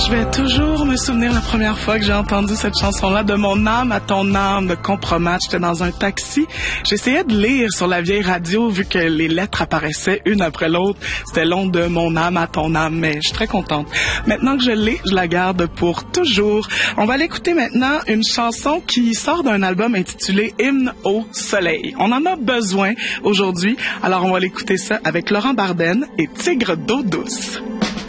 Je vais toujours me souvenir la première fois que j'ai entendu cette chanson-là, de mon âme à ton âme, de Compromat. J'étais dans un taxi. J'essayais de lire sur la vieille radio, vu que les lettres apparaissaient une après l'autre. C'était long, de mon âme à ton âme, mais je suis très contente. Maintenant que je l'ai, je la garde pour toujours. On va l'écouter maintenant, une chanson qui sort d'un album intitulé Hymne au soleil. On en a besoin aujourd'hui, alors on va l'écouter ça avec Laurent Bardenne et Tigre d'eau douce.